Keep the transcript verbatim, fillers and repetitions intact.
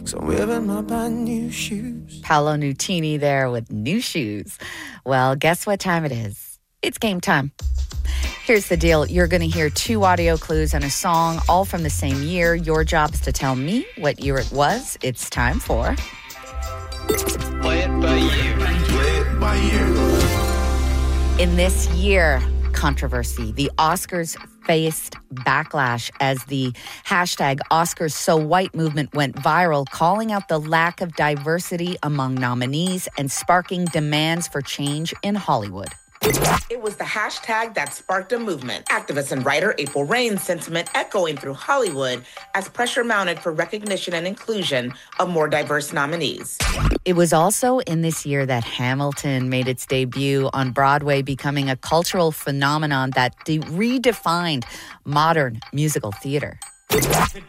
So I'm wearing my brand new shoes. Paolo Nutini there with New Shoes. Well, guess what time it is? It's game time. Here's the deal. You're going to hear two audio clues and a song, all from the same year. Your job is to tell me what year it was. It's time for... Play it by ear. Play it by ear. In this year, controversy, the Oscars faced backlash as the hashtag Oscars So White movement went viral, calling out the lack of diversity among nominees and sparking demands for change in Hollywood. It was the hashtag that sparked a movement. Activist and writer April Reign's sentiment echoing through Hollywood as pressure mounted for recognition and inclusion of more diverse nominees. It was also in this year that Hamilton made its debut on Broadway, becoming a cultural phenomenon that de- redefined modern musical theater. The